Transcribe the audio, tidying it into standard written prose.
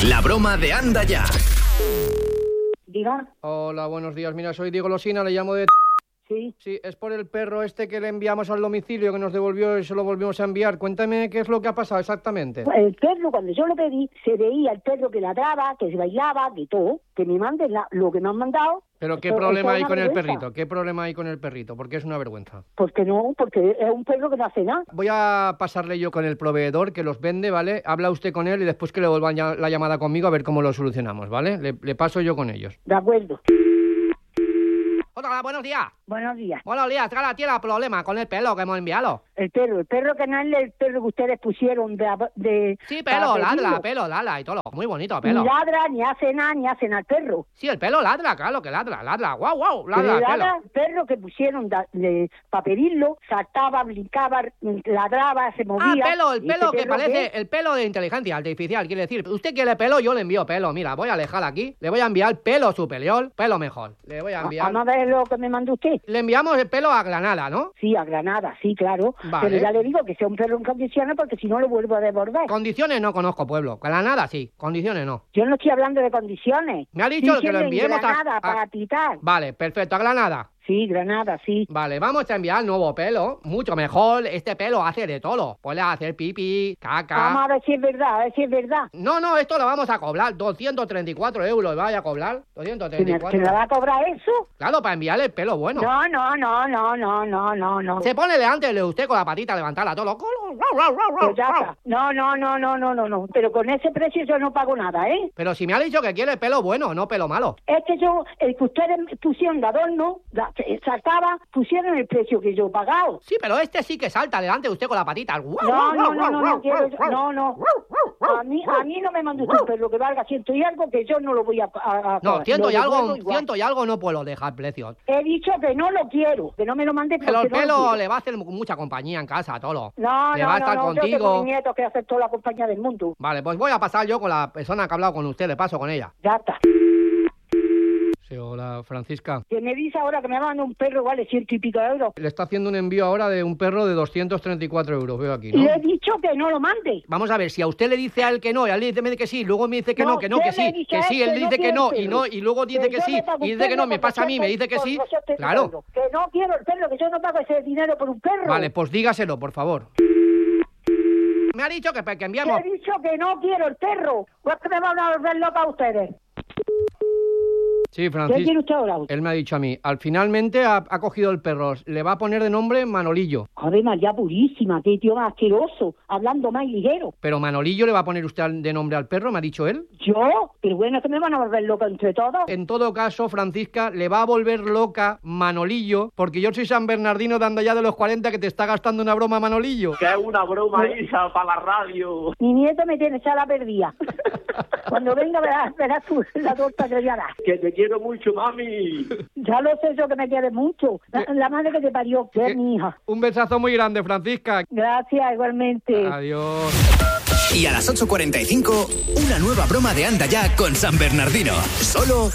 La broma de Anda Ya. Diga. Hola, buenos días. Mira, soy Diego Losina, le llamo de... Sí. Sí, es por el perro este que le enviamos al domicilio, que nos devolvió y se lo volvimos a enviar. Cuéntame qué es lo que ha pasado exactamente. El perro, cuando yo lo pedí, se veía el perro que ladraba, que se bailaba, de todo. Que me manden lo que me han mandado. Pero ¿qué Esto problema es hay una con el vergüenza. perrito? ¿Qué problema hay con el perrito? Porque es una vergüenza. Porque no, porque es un perro que no hace nada. Voy a pasarle yo con el proveedor que los vende, ¿vale? Habla usted con él y después que le vuelvan la llamada conmigo a ver cómo lo solucionamos, ¿vale? Le paso yo con ellos. De acuerdo. Hola, buenos días. Buenos días. Buenos días, trae tiene problema con el pelo que hemos enviado. El perro que no es el perro que ustedes pusieron de Sí, para pelo, pedirlo. ladra y todo. Muy bonito, pelo. Ni ladra, ni hace nada al perro. Sí, el pelo ladra, claro que ladra. Guau, guau, Pero ladra el pelo. ladra el perro que pusieron para pedirlo, saltaba, brincaba, ladraba, se Ah, movía. pelo, el ¿Y pelo este que perro parece qué? el pelo de inteligencia artificial, quiere decir, usted quiere pelo, yo le envío pelo. Mira, voy a alejar aquí, le voy a enviar pelo superior, pelo mejor. Le voy a enviar... Vamos a ver lo que me mandó usted. Le enviamos el pelo a Granada, ¿no? Sí, a Granada, sí, claro. Vale. Pero ya le digo que sea un perro en condiciones porque si no lo vuelvo a devolver. Condiciones no conozco, pueblo. Granada sí, condiciones no. Yo no estoy hablando de condiciones. Me ha dicho Estoy que lo diciendo en enviemos Granada, para pitar. Vale, perfecto, a Granada. Sí, Granada, sí. Vale, vamos a enviar nuevo pelo, mucho mejor. Este pelo hace de todo. Puede hacer pipí, caca... Vamos a ver si es verdad, a ver si es verdad. No, esto lo vamos a cobrar, 234 euros, vaya a cobrar, ¿Se me 234. va a cobrar eso? Claro, para enviarle el pelo bueno. No. Se pone delante de usted con la patita levantada, todo. Pues ya está. No. Pero con ese precio yo no pago nada, ¿eh? Pero si me ha dicho que quiere pelo bueno, no pelo malo. Es que el que ustedes pusieron de adorno, saltaba, pusieron el precio que yo he pagado. Sí, pero este sí que salta delante de usted con la patita. No quiero, no. A mí no me mandó usted un perro que valga 100 y algo, que yo no lo voy a No, lo 100 y devuelvo igual. algo no puedo dejar precios. He dicho que no lo quiero, que no me lo mande porque Pero el no lo pelo quiero. le va a hacer mucha compañía en casa, todo. No, le va a estar yo tengo contigo. mi nieto que hace toda la compañía del mundo. Vale, pues voy a pasar yo con la persona que ha hablado con usted, le paso con ella. Ya está. Sí, hola, Francisca. Que me dice ahora que me manda un perro vale 100 y pico euros. Le está haciendo un envío ahora de un perro de 234 euros, veo aquí, Y ¿no? le he dicho que no lo mande. Vamos a ver, si a usted le dice a él que no, y a él le dice que sí, luego me dice que No, no, que yo sí, le he dicho que a sí, él él que dice que quiero no, el y perro. no, y luego dice Que que yo sí, le pago y un dice que no, perro me pasa a mí, me dice que por sí. 200 Claro. euros. Que no quiero el perro, que yo no pago ese dinero por un perro. Vale, pues dígaselo, por favor. Me ha dicho que enviamos... He dicho que no quiero el perro. ¿O es que me van a volver loca ustedes? Sí, ¿Qué Francisco. quiere usted ahora? Él me ha dicho a mí, finalmente ha cogido el perro, le va a poner de nombre Manolillo. Ave María purísima, qué tío más asqueroso, hablando más ligero. Pero Manolillo le va a poner usted de nombre al perro, me ha dicho él. ¿Yo? Pero bueno, es que me van a volver loca entre todos. En todo caso, Francisca, le va a volver loca Manolillo, porque yo soy San Bernardino de Andaya de los 40 que te está gastando una broma Manolillo. Que es una broma, Isa, para la radio. Mi nieto me tiene echada la perdida. Cuando venga verás tú la torta que le voy a dar. Que te quiero mucho, mami. Ya lo sé yo que me quieres mucho. La madre que te parió, que es mi hija. Un besazo muy grande, Francisca. Gracias, igualmente. Adiós. Y a las 8:45, una nueva broma de Anda Ya con San Bernardino. Solo